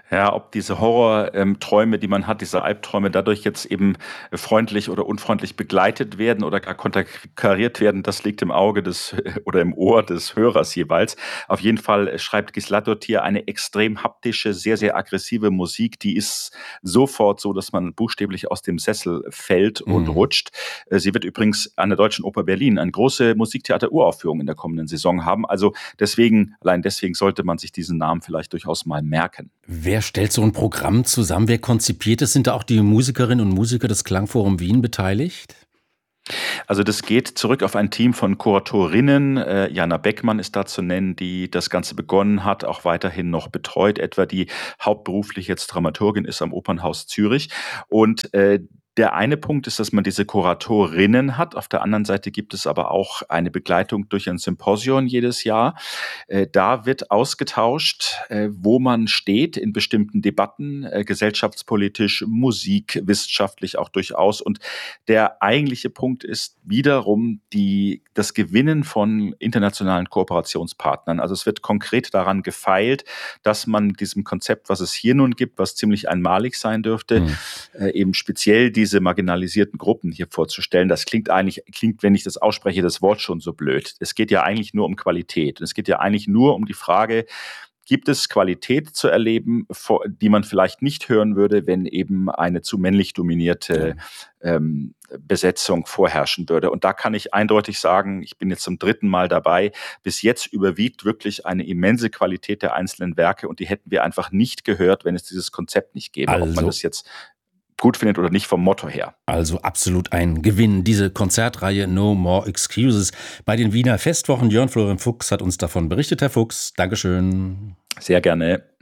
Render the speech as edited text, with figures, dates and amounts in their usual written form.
Ja, ob diese Horror-Träume, die man hat, diese Albträume dadurch jetzt eben freundlich oder unfreundlich begleitet werden oder gar konterkariert werden, das liegt im Auge des oder im Ohr des Hörers jeweils. Auf jeden Fall schreibt Gisela Dottir eine extrem haptische, sehr, sehr aggressive Musik. Die ist sofort so, dass man buchstäblich aus dem Sessel fällt und Mhm. rutscht. Sie wird übrigens an der Deutschen Oper Berlin eine große Musiktheater-Uraufführung in der kommenden Saison haben. Also deswegen, allein deswegen sollte man sich diesen Namen vielleicht durchaus mal merken. Wer stellt so ein Programm zusammen? Wer konzipiert es? Sind da auch die Musikerinnen und Musiker des Klangforum Wien beteiligt? Also das geht zurück auf ein Team von Kuratorinnen. Jana Beckmann ist da zu nennen, die das Ganze begonnen hat, auch weiterhin noch betreut, etwa die hauptberuflich jetzt Dramaturgin ist am Opernhaus Zürich. Und der eine Punkt ist, dass man diese Kuratorinnen hat. Auf der anderen Seite gibt es aber auch eine Begleitung durch ein Symposion jedes Jahr. Da wird ausgetauscht, wo man steht in bestimmten Debatten, gesellschaftspolitisch, musikwissenschaftlich auch durchaus. Und der eigentliche Punkt ist wiederum das Gewinnen von internationalen Kooperationspartnern. Also es wird konkret daran gefeilt, dass man diesem Konzept, was es hier nun gibt, was ziemlich einmalig sein dürfte, Mhm. eben speziell diese marginalisierten Gruppen hier vorzustellen. Das klingt, wenn ich das ausspreche, das Wort schon so blöd. Es geht ja eigentlich nur um Qualität. Und es geht ja eigentlich nur um die Frage, gibt es Qualität zu erleben, die man vielleicht nicht hören würde, wenn eben eine zu männlich Ja. dominierte Besetzung vorherrschen würde. Und da kann ich eindeutig sagen, ich bin jetzt zum 3. Mal dabei, bis jetzt überwiegt wirklich eine immense Qualität der einzelnen Werke und die hätten wir einfach nicht gehört, wenn es dieses Konzept nicht gäbe. Ob man Also das jetzt gut findet oder nicht vom Motto her. Also absolut ein Gewinn, diese Konzertreihe No More Excuses. Bei den Wiener Festwochen, Jörn Florian Fuchs hat uns davon berichtet. Herr Fuchs, Dankeschön. Sehr gerne.